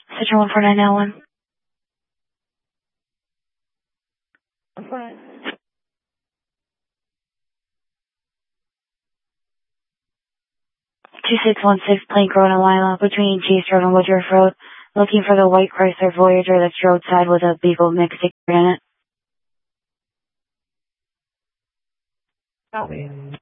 Citroen 14991. 2616 Plain Corona Lima between Chase Road and Woodruff Road. Looking for the white Chrysler Voyager that's roadside with a Beagle mixed in it. Copy.